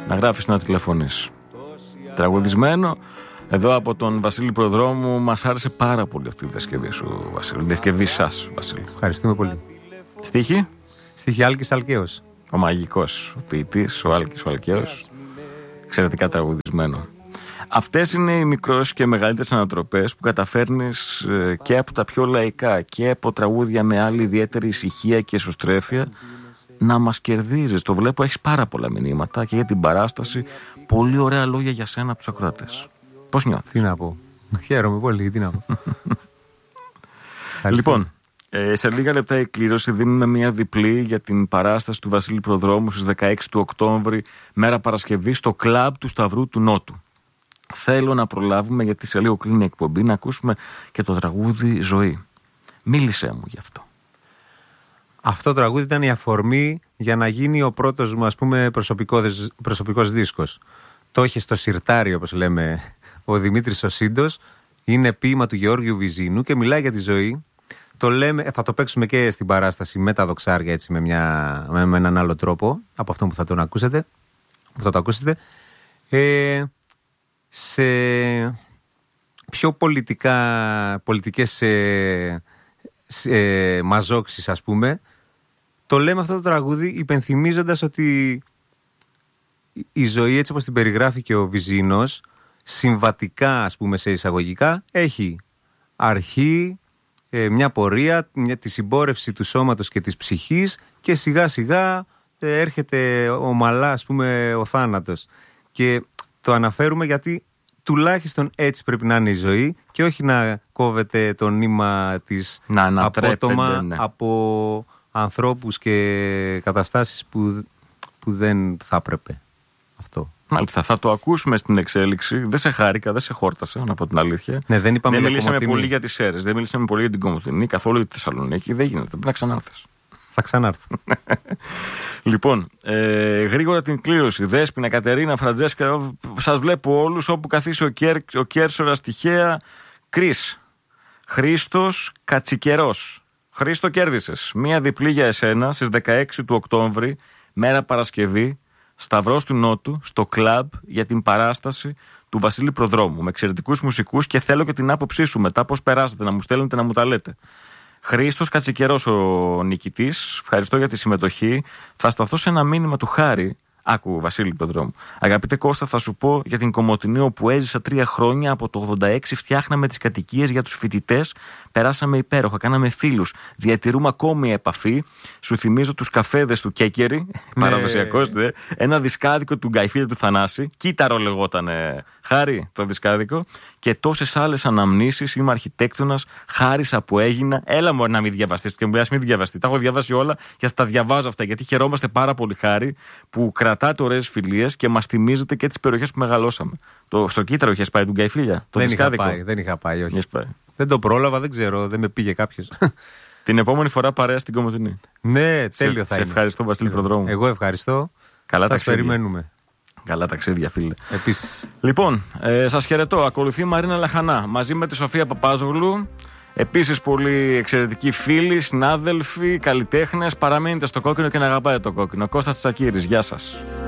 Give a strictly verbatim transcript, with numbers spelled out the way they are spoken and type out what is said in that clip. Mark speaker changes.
Speaker 1: να γράφεις, να τηλεφωνείς. Τραγουδισμένο εδώ από τον Βασίλη Προδρόμου. Μας άρεσε πάρα πολύ αυτή η διασκευή σου, Βασίλη. Η διασκευή σας, Βασίλη.
Speaker 2: Ευχαριστούμε πολύ.
Speaker 1: Στίχη.
Speaker 2: Στίχη Άλκης Αλκαίος.
Speaker 1: Ο μαγικός, ο ποιητής, ο Άλκης ο Αλκαίος. Εξαιρετικά τραγουδισμένο. Αυτές είναι οι μικρές και μεγαλύτερες ανατροπές που καταφέρνεις και από τα πιο λαϊκά και από τραγούδια με άλλη ιδιαίτερη ησυχία και εσωστρέφεια να μας κερδίζεις. Το βλέπω, έχεις πάρα πολλά μηνύματα και για την παράσταση. Πολύ ωραία λόγια για σένα από τους ακροατές. Πώς νιώθεις?
Speaker 2: Τι να πω. Χαίρομαι πολύ, τι να πω.
Speaker 1: Λοιπόν, ε, σε λίγα λεπτά η κλήρωση. Δίνουμε μια διπλή για την παράσταση του Βασίλη Προδρόμου στις δεκαέξι του Οκτώβρη, μέρα Παρασκευή, στο κλαμπ του Σταυρού του Νότου. Θέλω να προλάβουμε, γιατί σε λίγο κλείνει η εκπομπή, να ακούσουμε και το τραγούδι «Ζωή». Μίλησέ μου γι' αυτό.
Speaker 2: Αυτό το τραγούδι ήταν η αφορμή για να γίνει ο πρώτος μου, ας πούμε, προσωπικός, προσωπικός δίσκος. Το είχε στο σιρτάρι, όπως λέμε, ο Δημήτρης ο Σύντος. Είναι ποίημα του Γεώργιου Βυζίνου και μιλάει για τη ζωή. Το λέμε, θα το παίξουμε και στην παράσταση με τα δοξάρια, έτσι, με, μια, με, με έναν άλλο τρόπο από αυτό που θα τον ακούσετε, που θα το ακούσετε. Ε, σε πιο πολιτικά, πολιτικές ε, ε, μαζόξεις, ας πούμε, το λέμε αυτό το τραγούδι υπενθυμίζοντας ότι η ζωή, έτσι όπως την περιγράφει και ο Βυζίνος, συμβατικά, ας πούμε, σε εισαγωγικά, έχει αρχή, ε, μια πορεία, μια, τη συμπόρευση του σώματος και της ψυχής και σιγά σιγά ε, έρχεται ομαλά, ας πούμε, ο θάνατος. Και το αναφέρουμε γιατί τουλάχιστον έτσι πρέπει να είναι η ζωή και όχι να κόβεται το νήμα της να απότομα, ναι, από ανθρώπους και καταστάσεις που, που δεν θα έπρεπε αυτό.
Speaker 1: Μάλιστα, θα το ακούσουμε στην εξέλιξη. Δεν σε χάρηκα, δεν σε χόρτασα, να πω την αλήθεια.
Speaker 2: Ναι, δεν είπαμε
Speaker 1: δεν
Speaker 2: για
Speaker 1: μιλήσαμε
Speaker 2: Κομοτηνή.
Speaker 1: πολύ για τις Σέρρες, δεν μιλήσαμε πολύ για την Κομοτηνή, καθόλου για τη Θεσσαλονίκη. Δεν γίνεται, πρέπει να ξανάρθεις.
Speaker 2: Θα ξανάρθω.
Speaker 1: Λοιπόν, ε, γρήγορα την κλήρωση. Δέσποινα, Κατερίνα, Φραντζέσκα, σας βλέπω όλους. Όπου καθίσει ο, Κέρ, ο Κέρσορας τυχαία. Κρίς, Χρήστος, Κατσικερός. Χρήστο, κέρδισες μία διπλή για εσένα στις δεκαέξι του Οκτώβρη, μέρα Παρασκευή, Σταυρός του Νότου, στο κλαμπ για την παράσταση του Βασίλη Προδρόμου. Με εξαιρετικούς μουσικούς και θέλω και την άποψή σου μετά, πώς περάσατε, να μου στέλνετε, να μου τα λέτε. Χρήστος Κατσικερός ο νικητής. Ευχαριστώ για τη συμμετοχή. Θα σταθώ σε ένα μήνυμα του Χάρη. Άκου, Βασίλη Προδρόμου. Αγαπητέ Κώστα, θα σου πω για την Κομοτηνή, όπου έζησα τρία χρόνια. Από το ογδόντα έξι φτιάχναμε τις κατοικίες για τους φοιτητές. Περάσαμε υπέροχα, κάναμε φίλους. Διατηρούμε ακόμη επαφή. Σου θυμίζω τους καφέδες του Κέκερη. Ναι. Παραδοσιακός, ναι. Ένα δισκάδικο του Γκαϊφίλη του Θανάση. Κύτταρο λεγότανε. Χάρη το δισκάδικο. Και τόσες άλλες αναμνήσεις. Είμαι αρχιτέκτονας. Χάρισα που έγινα. Έλα μου να μην διαβαστείς. Και μου λέει, μην διαβαστεί. Τα έχω διαβάσει όλα και θα τα διαβάζω αυτά. Γιατί χαιρόμαστε πάρα πολύ, Χάρη, που κρατάτε ωραίες φιλίες και μας θυμίζετε και τις περιοχές που μεγαλώσαμε. Το, στο Κύτταρο είχες πάει του Γκαϊφίλια? Το
Speaker 2: δεν
Speaker 1: δισκάδικο.
Speaker 2: είχα πάει, δεν είχα πάει, όχι.
Speaker 1: Πάει.
Speaker 2: Δεν το πρόλαβα, δεν ξέρω, δεν με πήγε κάποιος.
Speaker 1: Την επόμενη φορά παρέα στην Κομοτηνή.
Speaker 2: Ναι, τέλειο
Speaker 1: σε,
Speaker 2: θα
Speaker 1: σε
Speaker 2: είναι.
Speaker 1: ευχαριστώ, Βασίλη Προδρόμου.
Speaker 2: Εγώ ευχαριστώ.
Speaker 1: Καλά
Speaker 2: σας
Speaker 1: ταξίδια.
Speaker 2: περιμένουμε.
Speaker 1: Καλά ταξίδια, φίλε.
Speaker 2: Επίσης.
Speaker 1: Λοιπόν, ε, σας χαιρετώ. Ακολουθεί η Μαρίνα Λαχανά μαζί με τη Σοφία Παπάζογλου. Επίσης, πολύ εξαιρετικοί φίλοι, συνάδελφοι, καλλιτέχνες. Παραμένετε στο κόκκινο και να αγαπάτε το κόκκινο. Κώστας Τσακύρης, γεια σας.